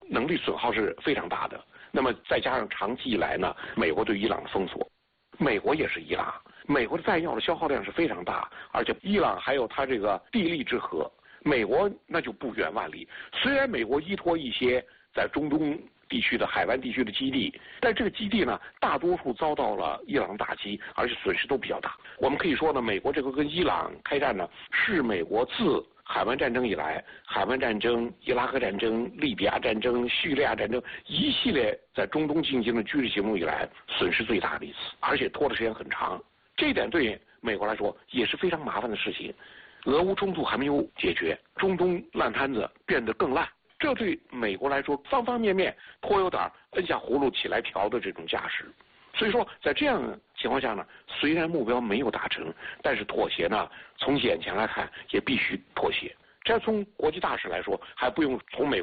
能力损耗是非常大的。那么再加上长期以来呢，美国对伊朗的封锁，美国也是伊朗，美国的弹药的消耗量是非常大，而且伊朗还有它这个地利之和，美国那就不远万里。虽然美国依托一些在中东地区的海湾地区的基地，但这个基地呢，大多数遭到了伊朗打击，而且损失都比较大。我们可以说呢，美国这个跟伊朗开战呢，是美国自海湾战争以来，海湾战争、伊拉克战争、利比亚战争、叙利亚战争一系列在中东进行的军事行动以来，损失最大的一次，而且拖的时间很长。这一点对美国来说也是非常麻烦的事情。俄乌冲突还没有解决，中东烂摊子变得更烂，这对美国来说方方面面颇有点摁下葫芦起来瓢的这种架势。所以说，在这样的情况下呢，虽然目标没有达成，但是妥协呢，从眼前来看也必须妥协。这从国际大势来说，还不用从美国